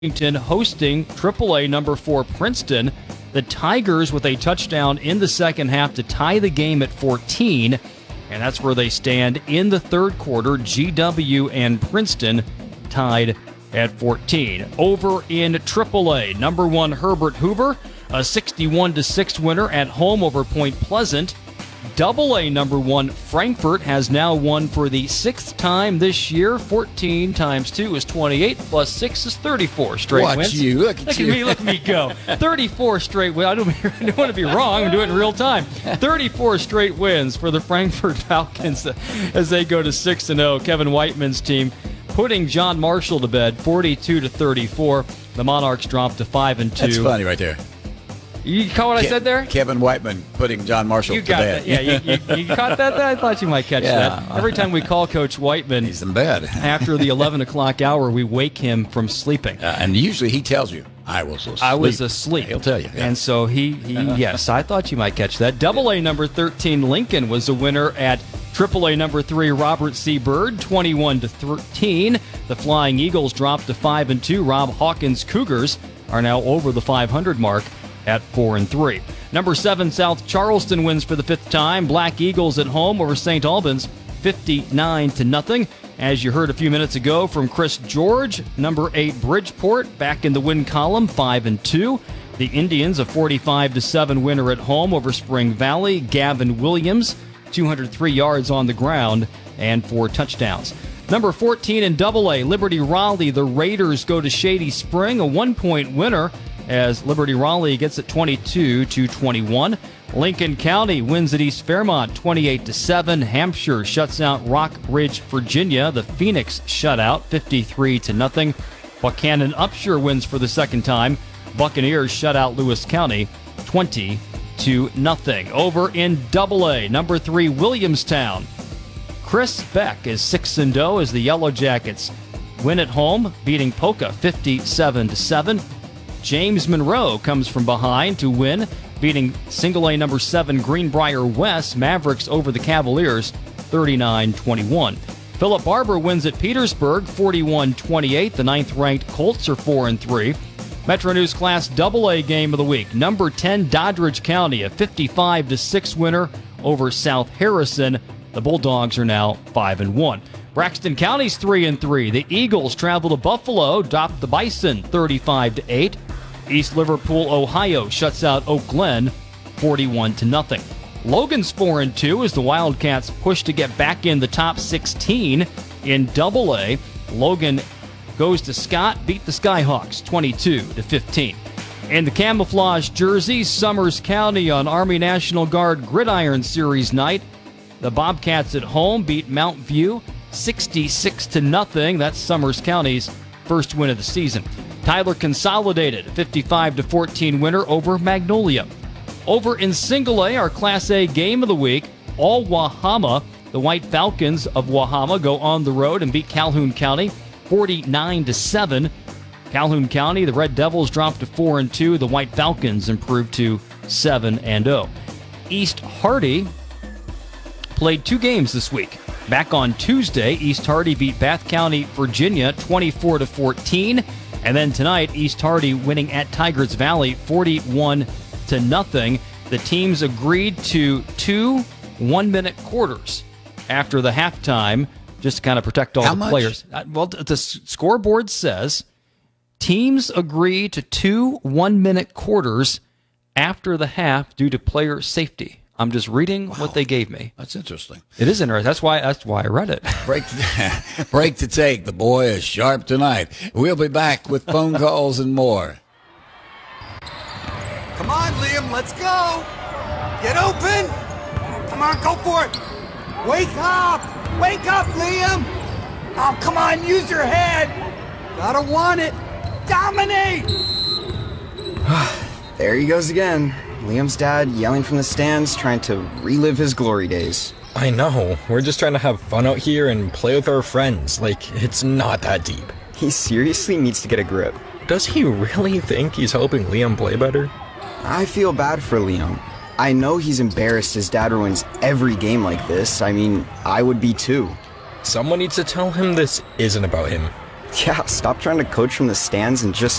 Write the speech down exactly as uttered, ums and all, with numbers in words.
hosting triple A number four Princeton. The Tigers with a touchdown in the second half to tie the game at fourteen, and that's where they stand in the third quarter. G W and Princeton tied at fourteen. Over in triple A, number one Herbert Hoover, a sixty-one to six winner at home over Point Pleasant. Double A number one Frankfort has now won for the sixth time this year. fourteen times two is twenty-eight, plus six is thirty-four straight Watch wins. you. Look at look you. At me, look at me go. thirty-four straight wins. I don't, I don't want to be wrong. I'm doing it in real time. thirty-four straight wins for the Frankfurt Falcons as they go to six and oh. Kevin Whiteman's team putting John Marshall to bed, forty-two to thirty-four. The Monarchs dropped to five and two. That's funny right there. You caught what Ke- I said there? Kevin Whiteman putting John Marshall You to got bed. that. Yeah, you, you, you caught that? I thought you might catch Yeah. that. Every time we call Coach Whiteman, He's in bed. after the eleven o'clock hour, we wake him from sleeping. Uh, and usually he tells you, I was asleep. I was asleep. He'll tell you. Yeah. And so he, he yes, I thought you might catch that. Double A number thirteen, Lincoln, was a winner at Triple A number three, Robert C. Byrd, twenty-one to thirteen. The Flying Eagles dropped to five and two. Rob Hawkins' Cougars are now over the five hundred mark at four and three. Number seven, South Charleston wins for the fifth time. Black Eagles at home over Saint Albans, fifty-nine to nothing. As you heard a few minutes ago from Chris George, number eight, Bridgeport back in the win column, five and two. The Indians a forty-five to seven winner at home over Spring Valley. Gavin Williams, two hundred three yards on the ground and four touchdowns. Number fourteen in Double A, Liberty Raleigh. The Raiders go to Shady Spring, a one-point winner as Liberty Raleigh gets it twenty-two to twenty-one. Lincoln County wins at East Fairmont twenty-eight to seven. Hampshire shuts out Rock Ridge, Virginia. The Phoenix shutout fifty-three to nothing. Buchanan Upshur wins for the second time. Buccaneers shut out Lewis County twenty to nothing. Over in Double A, number three Williamstown. Chris Beck is six and oh as the Yellow Jackets win at home, beating Polka fifty-seven to seven. James Monroe comes from behind to win, beating single A number seven Greenbrier West. Mavericks over the Cavaliers thirty-nine twenty-one. Philip Barber wins at Petersburg forty-one twenty-eight. The ninth-ranked Colts are four and three. Metro News Class Double A game of the week. Number ten Doddridge County, a fifty-five to six winner over South Harrison. The Bulldogs are now five and one. Braxton County's three and three. The Eagles travel to Buffalo, drop the Bison thirty-five to eight. East Liverpool, Ohio shuts out Oak Glen forty-one to nothing. Logan's four and two as the Wildcats push to get back in the top sixteen in Double A. Logan goes to Scott, beat the Skyhawks twenty-two to fifteen. In the camouflage jerseys, Summers County on Army National Guard Gridiron Series night. The Bobcats at home beat Mount View sixty-six to nothing. That's Summers County's first win of the season. Tyler Consolidated, fifty-five to fourteen winner over Magnolia. Over in Single A, our Class A game of the week, all Wahama. The White Falcons of Wahama go on the road and beat Calhoun County forty-nine to seven. Calhoun County, the Red Devils dropped to four and two. The White Falcons improved to seven and oh. East Hardy played two games this week. Back on Tuesday, East Hardy beat Bath County, Virginia, twenty-four to fourteen. And then tonight, East Hardy winning at Tigers Valley, forty-one to nothing. The teams agreed to two one-minute quarters after the halftime, just to kind of protect all How the much? players. Uh, Well, the s- scoreboard says teams agree to two one-minute quarters after the half due to player safety. I'm just reading Wow. what they gave me. That's interesting. It is interesting. That's why. That's why I read it. Break, break to take. The boy is sharp tonight. We'll be back with phone calls and more. Come on, Liam, let's go. Get open. Come on, go for it. Wake up. Wake up, Liam. Oh, come on, use your head. Gotta want it. Dominate. There he goes again. Liam's dad yelling from the stands, trying to relive his glory days. I know. We're just trying to have fun out here and play with our friends. Like, it's not that deep. He seriously needs to get a grip. Does he really think he's helping Liam play better? I feel bad for Liam. I know he's embarrassed his dad ruins every game like this. I mean, I would be too. Someone needs to tell him this isn't about him. Yeah, stop trying to coach from the stands and just